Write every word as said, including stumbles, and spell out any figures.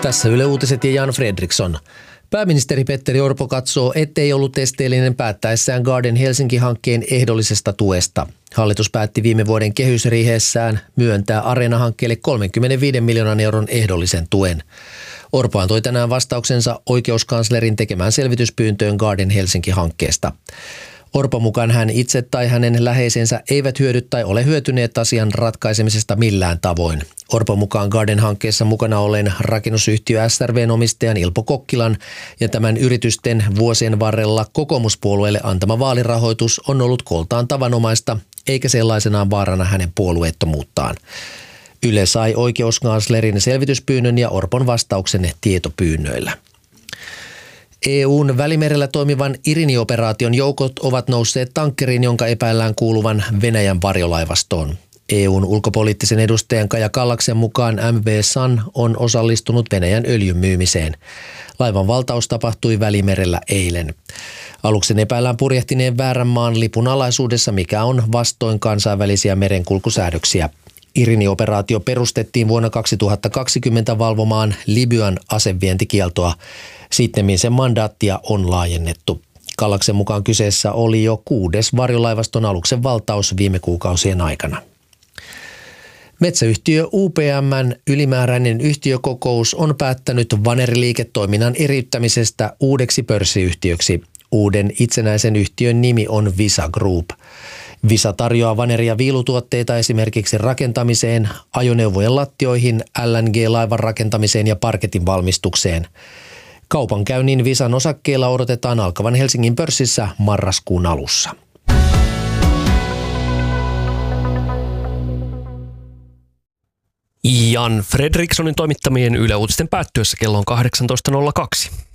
Tässä Yle Uutiset ja Jan Fredriksson. Pääministeri Petteri Orpo katsoo, ettei ollut esteellinen päättäessään Garden Helsinki-hankkeen ehdollisesta tuesta. Hallitus päätti viime vuoden kehysriihessään myöntää Areena-hankkeelle kolmekymmentäviisi miljoonan euron ehdollisen tuen. Orpo antoi tänään vastauksensa oikeuskanslerin tekemään selvityspyyntöön Garden Helsinki-hankkeesta. Orpo mukaan hän itse tai hänen läheisensä eivät hyödy tai ole hyötyneet asian ratkaisemisesta millään tavoin. Orpo mukaan Garden-hankkeessa mukana olleen rakennusyhtiö S R V:n omistajan Ilpo Kokkilan ja tämän yritysten vuosien varrella kokoomuspuolueelle antama vaalirahoitus on ollut kooltaan tavanomaista, eikä sellaisenaan vaarana hänen puolueettomuuttaan. Yle sai oikeuskanslerin selvityspyynnön ja Orpon vastauksen tietopyynnöillä. E U:n Välimerellä toimivan Irini-operaation joukot ovat nousseet tankkeriin, jonka epäillään kuuluvan Venäjän varjolaivastoon. E U:n ulkopoliittisen edustajan Kaja Kallaksen mukaan M V Sun on osallistunut Venäjän öljyn myymiseen. Laivan valtaus tapahtui Välimerellä eilen. Aluksen epäillään purjehtineen väärän maan lipun alaisuudessa, mikä on vastoin kansainvälisiä merenkulkusäädöksiä. Irini-operaatio perustettiin vuonna kaksituhattakaksikymmentä valvomaan Libyan asevientikieltoa. Sittemmin sen mandaattia on laajennettu. Kallaksen mukaan kyseessä oli jo kuudes varjolaivaston aluksen valtaus viime kuukausien aikana. Metsäyhtiö U P M:n ylimääräinen yhtiökokous on päättänyt vaneriliiketoiminnan eriyttämisestä uudeksi pörssiyhtiöksi. Uuden itsenäisen yhtiön nimi on Visa Group. Visa tarjoaa vaneri- ja viilutuotteita esimerkiksi rakentamiseen, ajoneuvojen lattioihin, L N G-laivan rakentamiseen ja parketin valmistukseen. Kaupankäynnin Visan osakkeilla odotetaan alkavan Helsingin pörssissä marraskuun alussa. Jan Fredrikssonin toimittamien Yle Uutisten päättyessä kello on kahdeksantoista nolla kaksi.